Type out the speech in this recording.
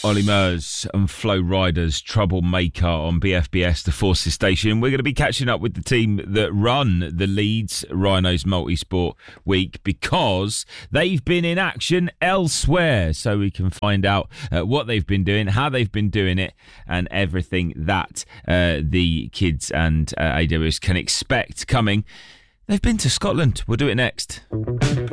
Ollie Murs and Flo Rida's Troublemaker on BFBS, the Forces Station. We're going to be catching up with the team that run the Leeds Rhinos Multisport Week because they've been in action elsewhere. So we can find out what they've been doing, how they've been doing it, and everything that the kids and AWS can expect coming. They've been to Scotland. We'll do it next.